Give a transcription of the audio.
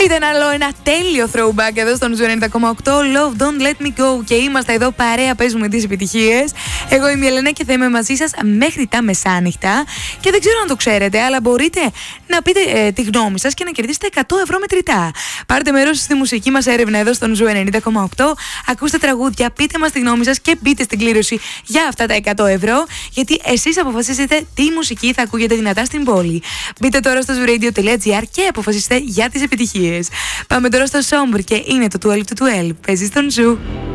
Ήταν άλλο ένα τέλειο throwback εδώ στον Ζου 90,8. Love, don't let me go. Και είμαστε εδώ παρέα, παίζουμε τις επιτυχίες. Εγώ είμαι η Ελένα και θα είμαι μαζί σας μέχρι τα μεσάνυχτα. Και δεν ξέρω αν το ξέρετε, αλλά μπορείτε να πείτε τη γνώμη σας και να κερδίσετε 100 ευρώ μετρητά. Πάρτε μέρος στη μουσική μας έρευνα εδώ στον Ζου 90,8. Ακούστε τραγούδια, πείτε μας τη γνώμη σας και μπείτε στην κλήρωση για αυτά τα 100 ευρώ. Γιατί εσείς αποφασίσετε τι μουσική θα ακούγεται δυνατά στην πόλη. Μπείτε τώρα στο zuradio.gr και αποφασίστε για τις επιτυχίες. Πάμε τώρα στο Somber και είναι το 12 to 12. Παίζει στον Ζου.